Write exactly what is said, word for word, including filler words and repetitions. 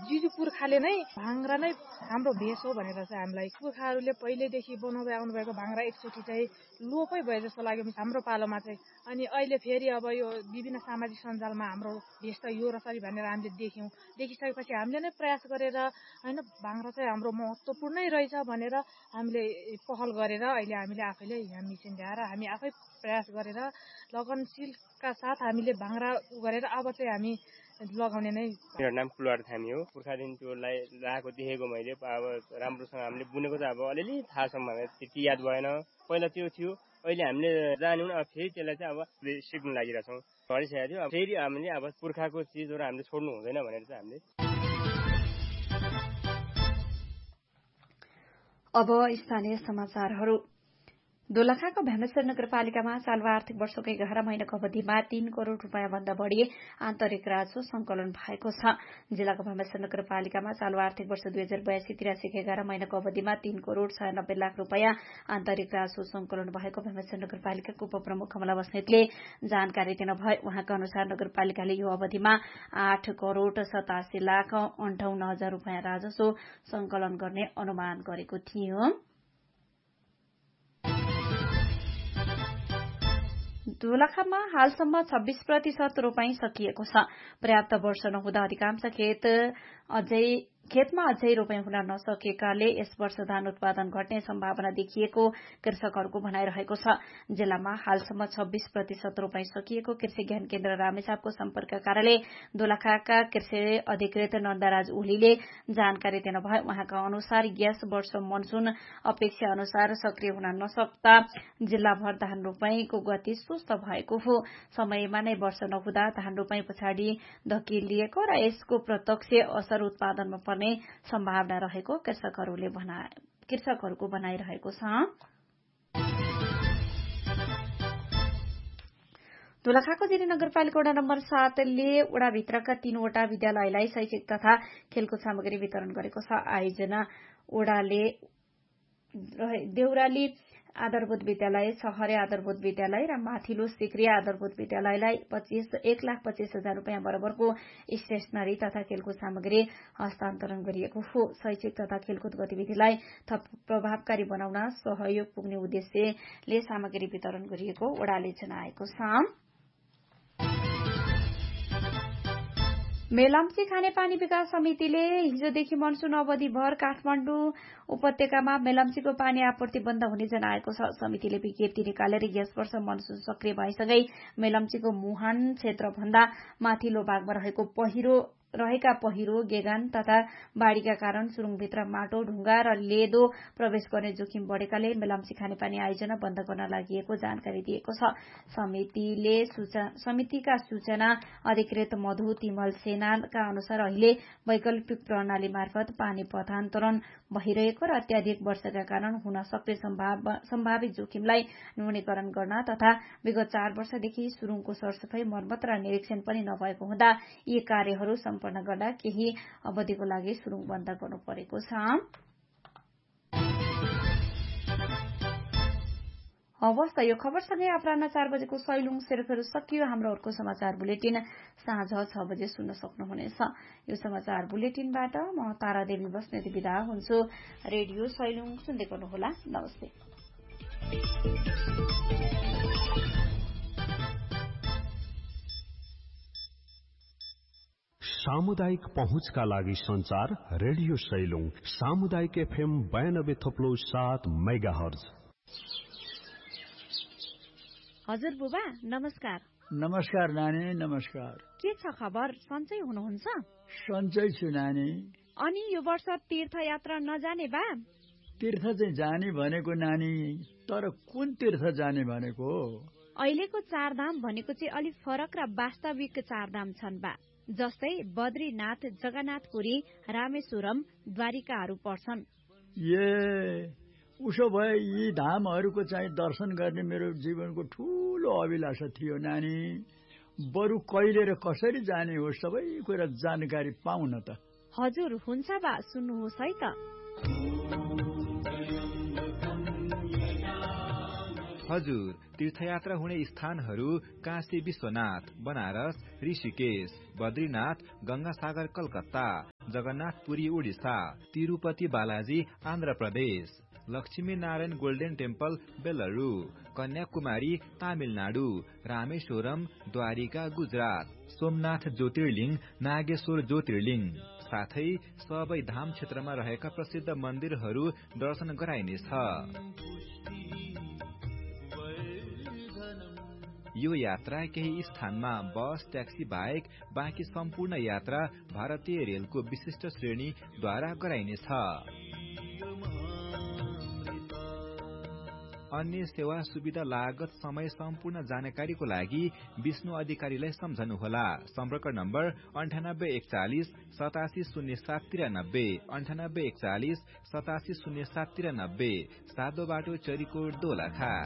जिजु पुर्खाले नै भाङ्रा नै हाम्रो भेष हो भनेर चाहिँ हामीलाई पुर्खाहरूले पहिलेदेखि बनाउँदै आउनुभएको भाङ्रा एकचोटि चाहिँ लोपै भए जस्तो लाग्यो हाम्रो पालोमा चाहिँ। अनि अहिले फेरि अब यो विभिन्न सामाजिक सञ्जालमा हाम्रो भेष त यो रसरी भनेर हामीले देख्यौँ। देखिसकेपछि हामीले नै प्रयास गरेर होइन भाङ्रा चाहिँ हाम्रो महत्त्वपूर्णै रहेछ भनेर हामीले पहल गरेर अहिले हामीले आफैले यहाँ मिसिन ल्याएर हामी आफै प्रयास गरेर लगनशीलका साथ हामीले भाङ्रा गरेर अब चाहिँ हामी लगाउने नै। मेरो नाम कुलवार थामी हो। पुर्खादेखि त्योलाई लगाएको देखेको मैले अब राम्रोसँग हामीले बुनेको त अब अलिअलि थाहा छ मलाई, त्यति याद भएन। पहिला त्यो थियो, अहिले हामीले जान्यौँ अब फेरि त्यसलाई चाहिँ अब सिक्नु लागिरहेछौँ। भनिसकेको थियो अब फेरि हामीले अब पुर्खाको चिजहरू हामीले छोड्नु हुँदैन भनेर चाहिँ हामीले। अब स्थानीय समाचारहरू। दोलखाको भ्यामेश्वर नगरपालिकामा चालु आर्थिक वर्षको एघार महिनाको अवधिमा तीन करोड़ रूपियाँ भन्दा बढ़ी आन्तरिक राजस्व संकलन भएको छ। जिल्लाको भ्यामेश्वर नगरपालिकामा चालु आर्थिक वर्ष दुई हजार बयासी तिरासीको एघार महिनाको अवधिमा तीन करोड़ छयानब्बे लाख रूपियाँ आन्तरिक राजस्व संकलन भएको भ्यामेश्वर नगरपालिकाको उपप्रमुख कमला बस्नेतले जानकारी दिनुभयो। उहाँका अनुसार नगरपालिकाले यो अवधिमा आठ करोड़ सतासी लाख अन्ठाउन्न हजार रूपियाँ राजस्व संकलन गर्ने अनुमान गरेको थियो। दोलखामा हालसम्म छब्बीस प्रतिशत रोपाई सकिएको छ। पर्याप्त वर्षा नहुँदा अधिकांश खेत अझै खेतमा अझै रोपाई हुन नसकेकाले यस वर्ष धान उत्पादन घट्ने सम्भावना देखिएको कृषकहरूको भनाइरहेको छ। जिल्लामा हालसम्म छब्बीस प्रतिशत रोपाई सकिएको कृषि ज्ञान केन्द्र रामेछापको सम्पर्क कार्यालय दोलखाका कृषि अधिकृत नन्दराज ओलीले जानकारी दिनुभयो। उहाँका अनुसार यस वर्ष मनसून अपेक्षा अनुसार सक्रिय हुन नसक्दा जिल्लाभर धान रोपाईको गति सुस्त भएको हो। समयमा नै वर्षा नहुँदा धान रोपाई पछाडि धकेलिएको र यसको प्रत्यक्ष असर उत्पादनमा पर्ने सम्भावना रहेको कृषकहरूले कृषकहरूको भनाइरहेको छ। दोलखाको जिरी नगरपालिका वडा नम्बर सातले वडाभित्रका तीनवटा विद्यालयलाई शैक्षिक तथा खेलकुद सामग्री वितरण गरेको छ। आयोजना वडाले देउराली आधारभूत विद्यालय, छहरे आधारभूत विद्यालय र माथिल्लो सिक्रिया आधारभूत विद्यालयलाई पच्चीस एक लाख पच्चीस हजार रूपियाँ बराबरको स्टेशनरी तथा खेलकुद सामग्री हस्तान्तरण गरिएको हो। शैक्षिक तथा खेलकुद गतिविधिलाई थप प्रभावकारी बनाउन सहयोग पुग्ने उद्देश्यले सामग्री वितरण गरिएको वडाले जनाएको छ। मेलम्ची खानेपानी विकास समितिले हिजोदेखि मनसून अवधिभर काठमाडौँ उपत्यकामा मेलम्चीको पानी आपूर्ति बन्द हुने जनाएको छ। समितिले विज्ञप्ति निकालेर यस वर्ष मनसून सक्रिय भएसँगै मेलम्चीको मुहान क्षेत्रभन्दा माथिल्लो भागमा रहेको पहिरो रहेका पहिरो, गेगान तथा बाढ़ीका कारण सुरुङभित्र माटो, ढुङ्गा र लेदो प्रवेश गर्ने जोखिम बढ़ेकाले मेलम्ची खानेपानी आयोजना बन्द गर्न लागि जानकारी दिएको छ। समितिले समितिका सूचना अधिकृत मधु तिमल सेनाका अनुसार अहिले वैकल्पिक प्रणाली मार्फत पानी पथान्तरण भइरहेको र अत्याधिक वर्षाका कारण हुन सक्ने सम्भावित जोखिमलाई न्यूनीकरण गर्न तथा विगत चार वर्षदेखि सुरुङको सरसफाई, मर्मत र निरीक्षण पनि नभएको हुँदा यी कार्यहरू सम्पन्न गर्दा केही अवधिको लागि सुरुङ बन्द गर्नु परेको छ। हवस् त यो खबरसँगै अपराह्न चार बजेको सैलुङ सेरोफेरो सकियो। हाम्रो अर्को समाचार बुलेटिन साँझ छ बजे सुन्न सक्नुहुनेछ। यो समाचार बुलेटिनबाट म तारादेवी बस्नेत बिदा हुन्छु। रेडियो सैलुङ सुन्दै गर्नुहोला। नमस्ते। सामुदायिक पहुँचका लागि संचार रेडियो सैलुङ सामुदायिक एफएम बयानब्बे थोप्लो सात मेगाहर्ज। हजुर बुबा नमस्कार। नमस्कार नानी, नमस्कार। के छ खबर? सन्चै हुनुहुन्छ? सन्चै छु नानी। अनि यो वर्ष तीर्थयात्रा नजाने बा? तीर्थ चाहिँ जाने भनेको नानी, तर कुन तीर्थ जाने भनेको? अहिलेको चारधाम भनेको चाहिँ अलिक फरक र वास्तविक चारधाम छन् बा, जस्तै बद्रीनाथ, जगन्नाथपुरी, रामेश्वरम, द्वारिकाहरू पर्छन्। ए उसो भए यी धामहरूको चाहिँ दर्शन गर्ने मेरो जीवनको ठूलो अभिलाषा थियो नानी। बरु कहिले र कसरी जाने हो सबै कुरा जानकारी पाउन त। हजुर हुन्छ बा, सुन्नुहोस् है त। हजुर, तीर्थयात्रा हुने स्थानहरू काशी विश्वनाथ, बनारस, ऋषिकेश, बद्रीनाथ, गंगासागर कलकत्ता, जगन्नाथपुरी उडिसा, तिरुपति बालाजी आन्ध्र प्रदेश, लक्ष्मी नारायण गोल्डन टेम्पल बेलुरु, कन्याकुमारी तामिलनाडु, रामेश्वरम द्वारिका गुजरात, सोमनाथ ज्योतिर्लिङ नागेश्वर ज्योतिर्लिङ, साथै सबै धाम क्षेत्रमा रहेका प्रसिद्ध मन्दिरहरू दर्शन गराइनेछ। यो यात्रा केही स्थानमा बस ट्याक्सी बाहेक बाँकी सम्पूर्ण यात्रा भारतीय रेलको विशिष्ट श्रेणीद्वारा गराइनेछ। अन्य सेवा सुविधा लागत समय सम्पूर्ण जानकारीको लागि विष्णु अधिकारीलाई सम्झनुहोला। सम्पर्क नम्बर अन्ठानब्बे एकचालिस सतासी शून्य सात त्रियानब्बे अन्ठानब्बे एकचालिस सतासी शून्य सात त्रियानब्बे, सातो बाटो चरीकोट दोलखा।